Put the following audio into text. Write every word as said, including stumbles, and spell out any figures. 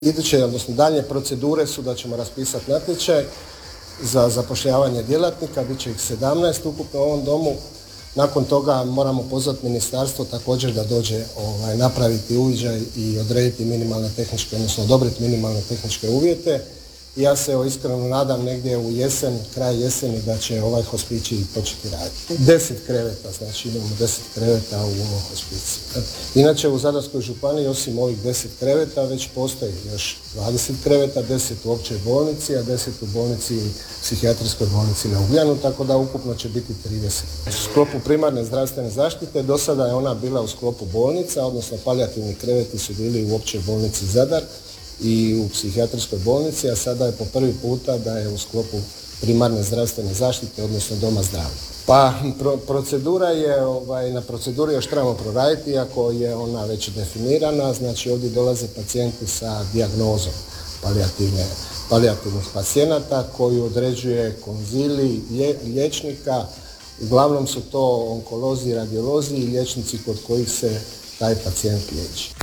Iduće, odnosno dalje procedure su da ćemo raspisati natječaj za zapošljavanje djelatnika, bit će ih sedamnaest ukupno u ovom domu. Nakon toga moramo pozvati ministarstvo također da dođe ovaj, napraviti uviđaj i odrediti minimalne tehničke, odnosno odobriti minimalne tehničke uvjete. Ja se evo, iskreno nadam negdje u jesen, kraj jeseni da će ovaj hospicij početi raditi. Deset kreveta, znači imamo deset kreveta u ovom hospiciju. Inače u Zadarskoj županiji osim ovih deset kreveta već postoji još dvadeset kreveta, deset u općoj bolnici, a deset u bolnici i psihijatrijskoj bolnici na Ugljanu, tako da ukupno će biti trideset. U sklopu primarne zdravstvene zaštite do sada je ona bila u sklopu bolnica, odnosno palijativni kreveti su bili u općoj bolnici Zadar i u psihijatrijskoj bolnici, a sada je po prvi puta da je u sklopu primarne zdravstvene zaštite, odnosno doma zdravlja. Pa pro, procedura je, ovaj, na proceduri još trebamo proraditi, iako je ona već definirana, znači ovdje dolaze pacijenti sa dijagnozom palijativne, palijativnih pacijenata koju određuje konzilij lje, liječnika, uglavnom su to onkolozi, radiolozi i liječnici kod kojih se taj pacijent liječi.